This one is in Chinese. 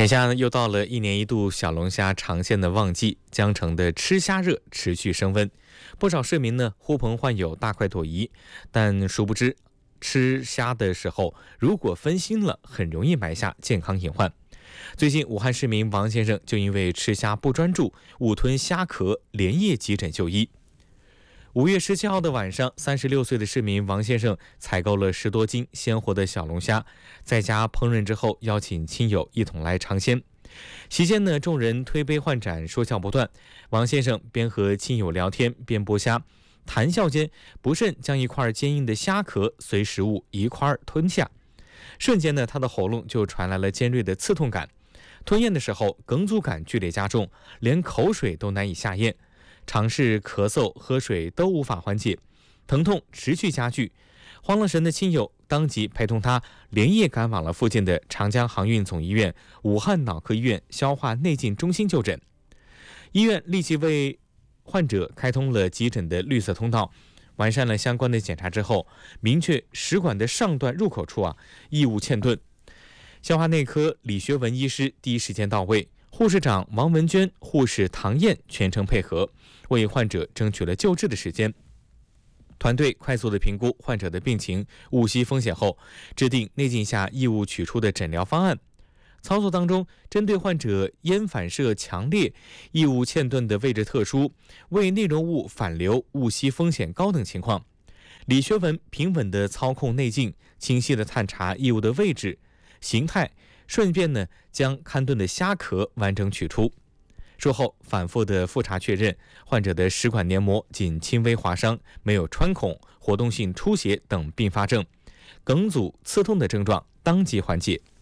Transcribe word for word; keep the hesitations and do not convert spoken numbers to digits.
眼下呢，又到了一年一度小龙虾长线的旺季，江城的吃虾热持续升温，不少市民呢呼朋唤友，大快朵颐，但殊不知，吃虾的时候如果分心了，很容易埋下健康隐患。最近，武汉市民王先生就因为吃虾不专注，误吞虾壳，连夜急诊就医。五月十七号的晚上，三十六岁的市民王先生采购了十多斤鲜活的小龙虾，在家烹饪之后，邀请亲友一同来尝鲜。席间呢，众人推杯换盏，说笑不断。王先生边和亲友聊天边剥虾，谈笑间不慎将一块坚硬的虾壳随食物一块吞下，瞬间呢，他的喉咙就传来了尖锐的刺痛感。吞咽的时候，哽阻感剧烈加重，连口水都难以下咽。尝试咳嗽、喝水都无法缓解，疼痛持续加剧。慌了神的亲友当即陪同他连夜赶往了附近的长江航运总医院、武汉脑科医院消化内镜中心就诊。医院立即为患者开通了急诊的绿色通道，完善了相关的检查之后，明确食管的上段入口处啊异物嵌顿。消化内科李学文医师第一时间到位，护士长王文娟、护士唐燕全程配合，为患者争取了救治的时间。团队快速地评估患者的病情、误吸风险后，制定内镜下异物取出的诊疗方案。操作当中，针对患者烟反射强烈、异物嵌顿的位置特殊、胃内容物反流、误吸风险高等情况，李学文平稳地操控内镜，清晰地探查异物的位置、形态，顺便呢将看炖的虾壳完整取出。术后反复的复查确认，患者的食管黏膜仅轻微划伤，没有穿孔、活动性出血等并发症，哽阻、刺痛的症状当即缓解。